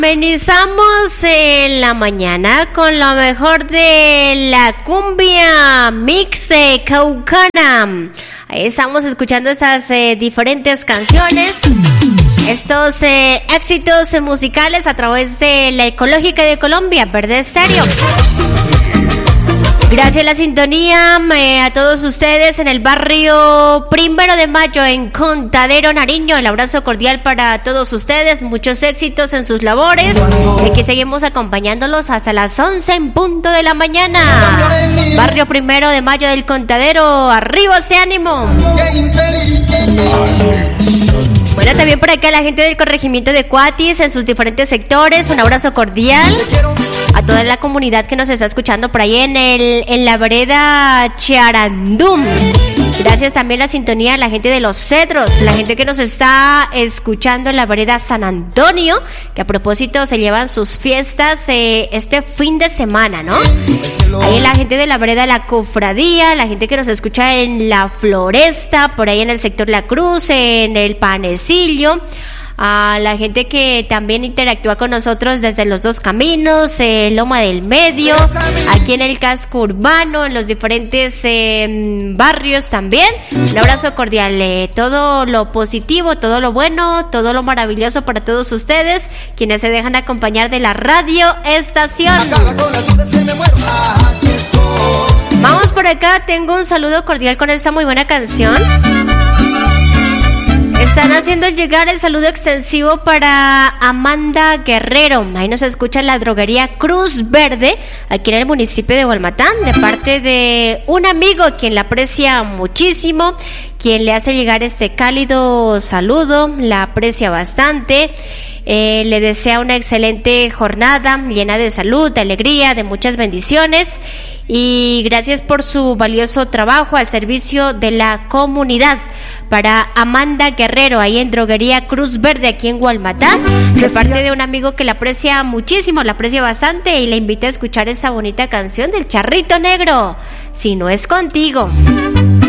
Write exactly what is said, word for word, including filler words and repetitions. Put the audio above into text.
Amenizamos en la mañana con lo mejor de la cumbia mixe caucana. Ahí estamos escuchando esas eh, diferentes canciones, estos eh, éxitos eh, musicales a través de la Ecológica de Colombia, Verde Estéreo. Gracias a la sintonía eh, a todos ustedes en el barrio Primero de Mayo en Contadero, Nariño. El abrazo cordial para todos ustedes, muchos éxitos en sus labores. Aquí seguimos acompañándolos hasta las once en punto de la mañana. Barrio Primero de Mayo del Contadero, arriba ese ánimo. Bueno, también por acá la gente del corregimiento de Cuatis en sus diferentes sectores, un abrazo cordial a toda la comunidad que nos está escuchando por ahí en el en la vereda Charandum. Gracias también a la sintonía a la gente de Los Cedros, la gente que nos está escuchando en la vereda San Antonio, que a propósito se llevan sus fiestas eh, este fin de semana, ¿no? Ahí la gente de la vereda La Cofradía, la gente que nos escucha en La Floresta, por ahí en el sector La Cruz, en el Panecillo, a la gente que también interactúa con nosotros desde los dos caminos, eh, Loma del Medio, aquí en el casco urbano, en los diferentes eh, barrios también. Un abrazo cordial, eh, todo lo positivo, todo lo bueno, todo lo maravilloso para todos ustedes, quienes se dejan acompañar de la radio estación. Vamos por acá, tengo un saludo cordial con esta muy buena canción. Están haciendo llegar el saludo extensivo para Amanda Guerrero. Ahí nos escucha la droguería Cruz Verde, aquí en el municipio de Gualmatán, de parte de un amigo quien la aprecia muchísimo, quien le hace llegar este cálido saludo, la aprecia bastante. Eh, le desea una excelente jornada llena de salud, de alegría, de muchas bendiciones, y gracias por su valioso trabajo al servicio de la comunidad. Para Amanda Guerrero, ahí en Droguería Cruz Verde, aquí en Gualmatán, de parte de un amigo que la aprecia muchísimo, la aprecia bastante, y le invita a escuchar esa bonita canción del Charrito Negro, Si no es contigo.